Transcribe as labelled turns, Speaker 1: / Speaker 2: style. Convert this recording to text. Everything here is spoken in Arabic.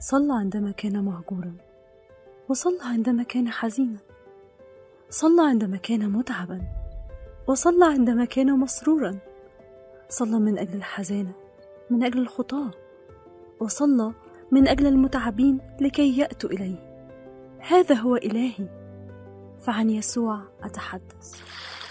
Speaker 1: صلى عندما كان مهجورا، وصلى عندما كان حزينا، صلى عندما كان متعبا، وصلى عندما كان مسرورا، صلى من أجل الحزانة، من أجل الخطاة، وصلى من أجل المتعبين لكي يأتوا إليه. هذا هو إلهي، فعن يسوع أتحدث.